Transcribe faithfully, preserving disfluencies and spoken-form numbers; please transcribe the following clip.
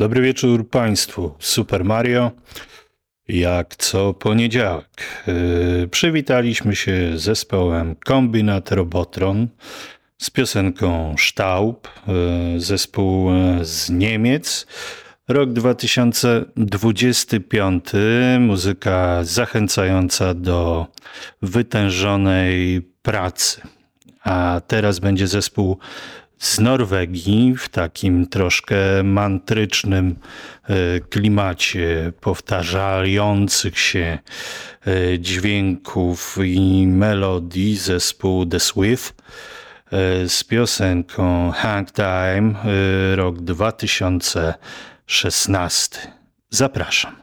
Dobry wieczór Państwu. Super Mario, jak co poniedziałek. Yy, przywitaliśmy się z zespołem Kombinat Robotron z piosenką Staub, yy, zespół z Niemiec. Rok dwa tysiące dwudziesty piąty, muzyka zachęcająca do wytężonej pracy. A teraz będzie zespół z Norwegii w takim troszkę mantrycznym klimacie powtarzających się dźwięków i melodii, zespół The Swift z piosenką Hang Time, rok dwa tysiące szesnasty. Zapraszam.